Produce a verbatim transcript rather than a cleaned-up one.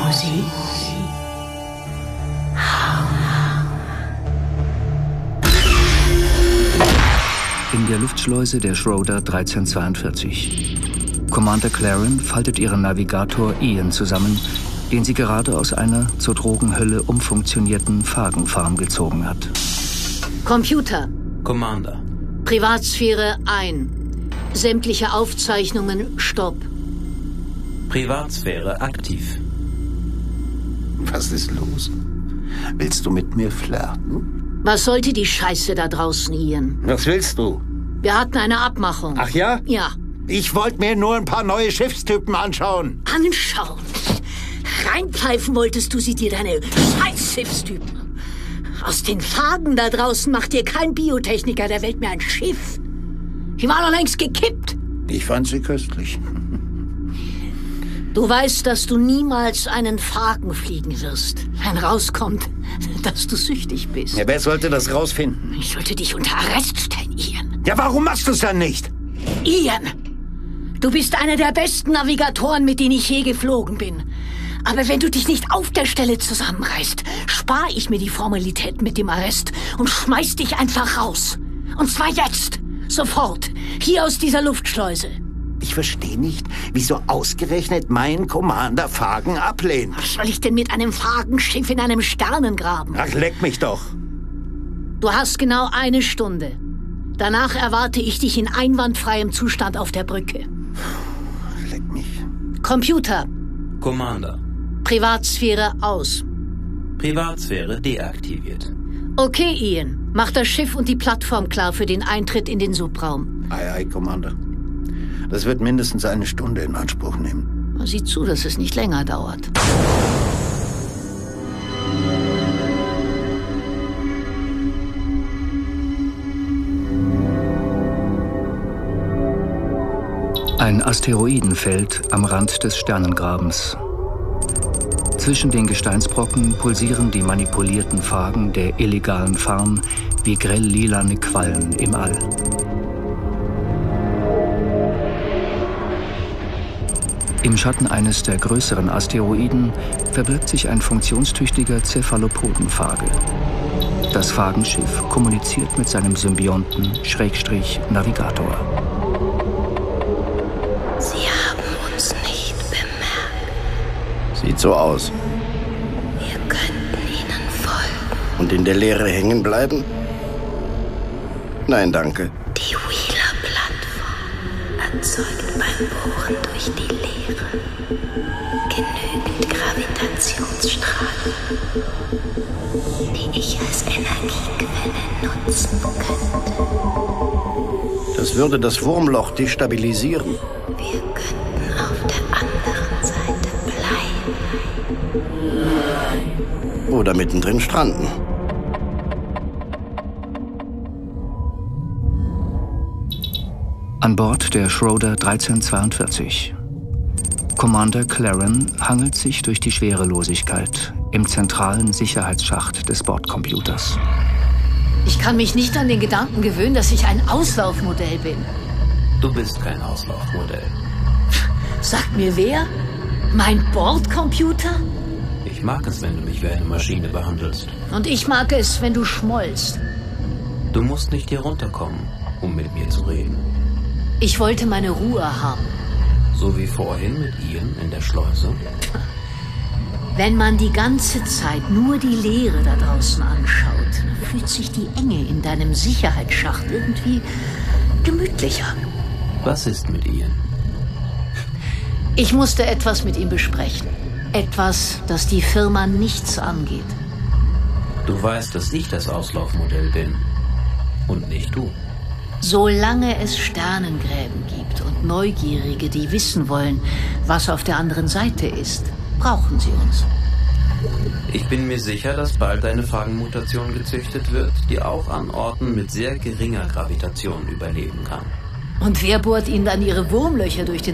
Musik. In der Luftschleuse der Schroeder dreizehn zweiundvierzig. Commander Claren faltet ihren Navigator Ian zusammen, den sie gerade aus einer zur Drogenhölle umfunktionierten Phagenfarm gezogen hat. Computer. Commander. Privatsphäre ein. Sämtliche Aufzeichnungen stopp. Privatsphäre aktiv. Was ist los? Willst du mit mir flirten? Was sollte die Scheiße da draußen, Ian? Was willst du? Wir hatten eine Abmachung. Ach ja? Ja. Ich wollte mir nur ein paar neue Schiffstypen anschauen. Anschauen? Reinpfeifen wolltest du sie dir, deine Scheiß-Schiffstypen. Aus den Phagen da draußen macht dir kein Biotechniker der Welt mehr ein Schiff. Die waren doch längst gekippt. Ich fand sie köstlich. Du weißt, dass du niemals einen Phagen fliegen wirst, wenn rauskommt, dass du süchtig bist. Ja, wer sollte das rausfinden? Ich sollte dich unter Arrest stellen, Ian. Ja, warum machst du es dann nicht? Ian, du bist einer der besten Navigatoren, mit denen ich je geflogen bin. Aber wenn du dich nicht auf der Stelle zusammenreißt, spare ich mir die Formalität mit dem Arrest und schmeiß dich einfach raus. Und zwar jetzt, sofort, hier aus dieser Luftschleuse. Ich verstehe nicht, wieso ausgerechnet mein Commander Phagen ablehnt. Was soll ich denn mit einem Phagenschiff in einem Sternengraben? Ach, leck mich doch. Du hast genau eine Stunde. Danach erwarte ich dich in einwandfreiem Zustand auf der Brücke. Leck mich. Computer. Commander. Privatsphäre aus. Privatsphäre deaktiviert. Okay, Ian. Mach das Schiff und die Plattform klar für den Eintritt in den Subraum. Ei, ei, Commander. Das wird mindestens eine Stunde in Anspruch nehmen. Sieh zu, dass es nicht länger dauert. Ein Asteroidenfeld am Rand des Sternengrabens. Zwischen den Gesteinsbrocken pulsieren die manipulierten Phagen der illegalen Farm wie grell lilane Quallen im All. Im Schatten eines der größeren Asteroiden verbirgt sich ein funktionstüchtiger Cephalopodenphage. Das Phagenschiff kommuniziert mit seinem Symbionten Schrägstrich Navigator. Sie haben uns nicht bemerkt. Sieht so aus. Wir könnten Ihnen folgen. Und in der Leere hängen bleiben? Nein, danke. Die Wheeler-Plattform erzeugt beim Bohren durch die Leere genügend Gravitationsstrahlen, die ich als Energiequelle nutzen könnte. Das würde das Wurmloch destabilisieren. Wir könnten auf der anderen Seite bleiben. Oder mittendrin stranden. An Bord der Schroeder dreizehn zweiundvierzig. Commander Claren hangelt sich durch die Schwerelosigkeit im zentralen Sicherheitsschacht des Bordcomputers. Ich kann mich nicht an den Gedanken gewöhnen, dass ich ein Auslaufmodell bin. Du bist kein Auslaufmodell. Sagt mir wer? Mein Bordcomputer? Ich mag es, wenn du mich wie eine Maschine behandelst. Und ich mag es, wenn du schmollst. Du musst nicht hier runterkommen, um mit mir zu reden. Ich wollte meine Ruhe haben. So wie vorhin mit Ian in der Schleuse. Wenn man die ganze Zeit nur die Leere da draußen anschaut, fühlt sich die Enge in deinem Sicherheitsschacht irgendwie gemütlicher. Was ist mit Ian? Ich musste etwas mit ihm besprechen. Etwas, das die Firma nichts angeht. Du weißt, dass ich das Auslaufmodell bin. Und nicht du. Solange es Sternengräben gibt und Neugierige, die wissen wollen, was auf der anderen Seite ist, brauchen sie uns. Ich bin mir sicher, dass bald eine Phagenmutation gezüchtet wird, die auch an Orten mit sehr geringer Gravitation überleben kann. Und wer bohrt ihnen dann ihre Wurmlöcher durch den